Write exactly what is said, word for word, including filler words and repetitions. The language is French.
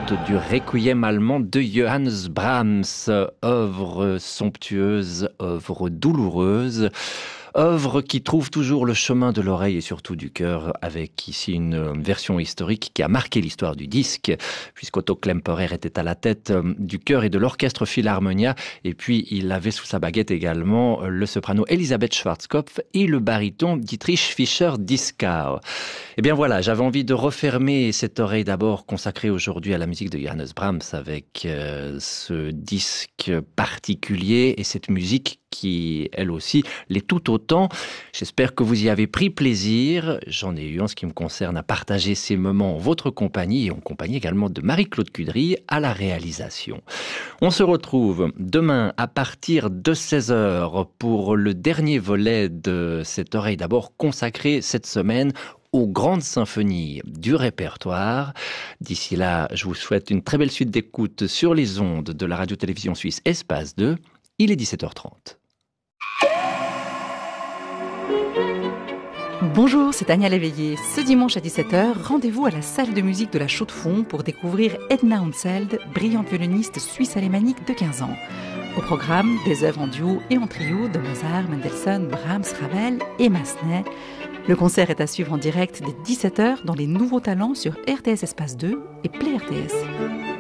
suite du Requiem allemand de Johannes Brahms, œuvre somptueuse, œuvre douloureuse, œuvre qui trouve toujours le chemin de l'oreille et surtout du cœur, avec ici une version historique qui a marqué l'histoire du disque, puisqu'Otto Klemperer était à la tête du chœur et de l'orchestre Philharmonia, et puis il avait sous sa baguette également le soprano Elisabeth Schwarzkopf et le baryton Dietrich Fischer-Dieskau. Et bien voilà, j'avais envie de refermer cette oreille d'abord consacrée aujourd'hui à la musique de Johannes Brahms avec euh, ce disque particulier et cette musique qui, elle aussi, l'est tout autant. J'espère que vous y avez pris plaisir. J'en ai eu, en ce qui me concerne, à partager ces moments en votre compagnie et en compagnie également de Marie-Claude Cudry à la réalisation. On se retrouve demain à partir de seize heures pour le dernier volet de cette oreille d'abord consacrée cette semaine aux grandes symphonies du répertoire. D'ici là, je vous souhaite une très belle suite d'écoute sur les ondes de la radio-télévision suisse Espace deux. Il est dix-sept heures trente. Bonjour, c'est Agnès Léveillé. Ce dimanche à dix-sept heures, rendez-vous à la salle de musique de la Chaux-de-Fonds pour découvrir Edna Unseld, brillante violoniste suisse-alémanique de quinze ans. Au programme, des œuvres en duo et en trio de Mozart, Mendelssohn, Brahms, Ravel et Massenet. Le concert est à suivre en direct dès dix-sept heures dans les Nouveaux Talents sur R T S Espace deux et Play R T S.